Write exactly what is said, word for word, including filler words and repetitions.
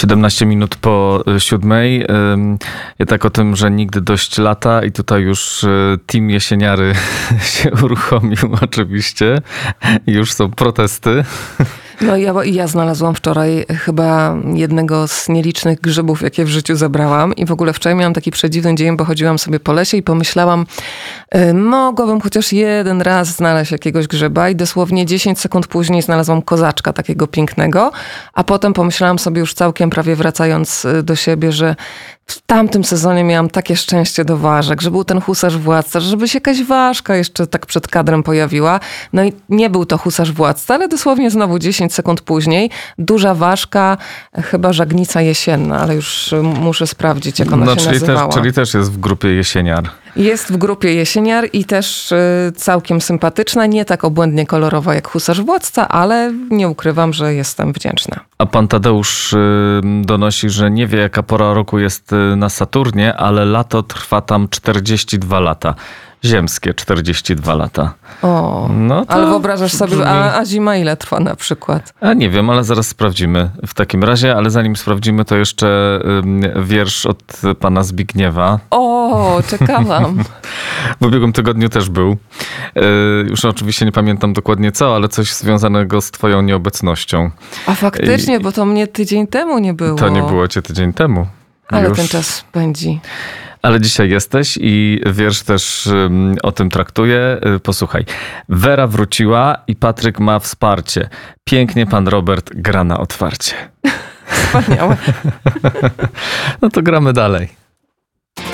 siedemnaście minut po siódmej. Ja tak o tym, że nigdy dość lata i tutaj już team jesieniary się uruchomił oczywiście. Już są protesty. No ja, ja znalazłam wczoraj chyba jednego z nielicznych grzybów, jakie w życiu zebrałam. I w ogóle wczoraj miałam taki przedziwny dzień, bo chodziłam sobie po lesie i pomyślałam, mogłabym chociaż jeden raz znaleźć jakiegoś grzyba i dosłownie dziesięć sekund później znalazłam kozaczka takiego pięknego. A potem pomyślałam sobie już całkiem prawie wracając do siebie, że w tamtym sezonie miałam takie szczęście do ważek, że był ten husarz władca, żeby się jakaś ważka jeszcze tak przed kadrem pojawiła. No i nie był to husarz władca, ale dosłownie znowu dziesięć sekund później duża ważka, chyba żagnica jesienna, ale już muszę sprawdzić, jak ona no, się czyli nazywała. Też, czyli też jest w grupie jesieniar. Jest w grupie jesieniar i też y, całkiem sympatyczna, nie tak obłędnie kolorowa jak husarz władca, ale nie ukrywam, że jestem wdzięczna. A pan Tadeusz y, donosi, że nie wie, jaka pora roku jest y, na Saturnie, ale lato trwa tam czterdzieści dwa lata. Ziemskie czterdzieści dwa lata. O, no to ale wyobrażasz sobie, brzmi... a, a zima ile trwa na przykład? A nie wiem, ale zaraz sprawdzimy w takim razie, ale zanim sprawdzimy, to jeszcze y, wiersz od pana Zbigniewa. O, czekałam. W ubiegłym tygodniu też był. Y, już oczywiście nie pamiętam dokładnie co, ale coś związanego z twoją nieobecnością. A faktycznie, I... bo to mnie tydzień temu nie było. To nie było cię tydzień temu. Ale już. ten czas pędzi. Ale dzisiaj jesteś i wiersz też um, o tym traktuje. Posłuchaj. Wera wróciła i Patryk ma wsparcie. Pięknie pan Robert gra na otwarcie. Wspaniałe. No to gramy dalej.